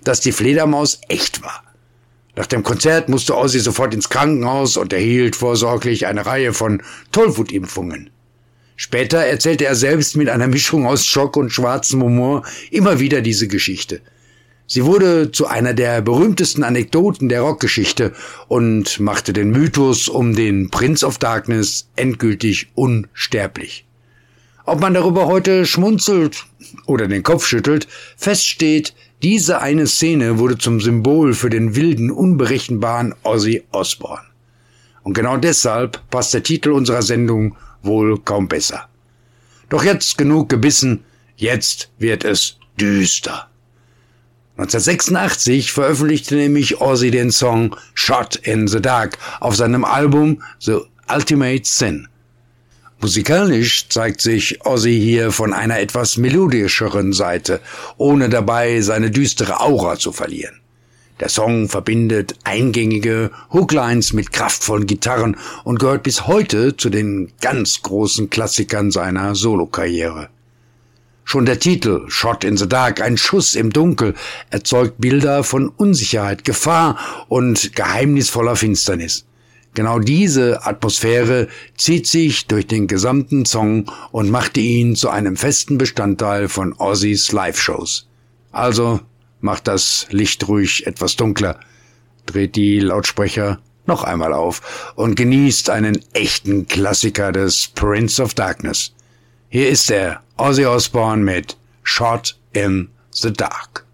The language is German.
dass die Fledermaus echt war. Nach dem Konzert musste Ozzy sofort ins Krankenhaus und erhielt vorsorglich eine Reihe von Tollwutimpfungen. Später erzählte er selbst mit einer Mischung aus Schock und schwarzem Humor immer wieder diese Geschichte. Sie wurde zu einer der berühmtesten Anekdoten der Rockgeschichte und machte den Mythos um den Prince of Darkness endgültig unsterblich. Ob man darüber heute schmunzelt oder den Kopf schüttelt, fest steht, diese eine Szene wurde zum Symbol für den wilden, unberechenbaren Ozzy Osbourne. Und genau deshalb passt der Titel unserer Sendung wohl kaum besser. Doch jetzt genug gebissen, jetzt wird es düster. 1986 veröffentlichte nämlich Ozzy den Song Shot in the Dark auf seinem Album The Ultimate Sin. Musikalisch zeigt sich Ozzy hier von einer etwas melodischeren Seite, ohne dabei seine düstere Aura zu verlieren. Der Song verbindet eingängige Hooklines mit kraftvollen Gitarren und gehört bis heute zu den ganz großen Klassikern seiner Solokarriere. Schon der Titel Shot in the Dark, ein Schuss im Dunkel, erzeugt Bilder von Unsicherheit, Gefahr und geheimnisvoller Finsternis. Genau diese Atmosphäre zieht sich durch den gesamten Song und machte ihn zu einem festen Bestandteil von Ozzys Live-Shows. Also macht das Licht ruhig etwas dunkler, dreht die Lautsprecher noch einmal auf und genießt einen echten Klassiker des Prince of Darkness. Hier ist er, Ozzy Osbourne mit Shot in the Dark.